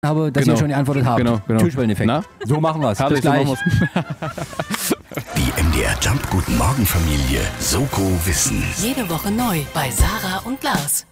habe, dass ihr schon geantwortet habt. Genau. Türschwelleneffekt. Na? So machen wir es. Bis So gleich. machen wir's. Die MDR Jump Guten Morgen Familie Soko Wissen. Jede Woche neu bei Sarah und Lars.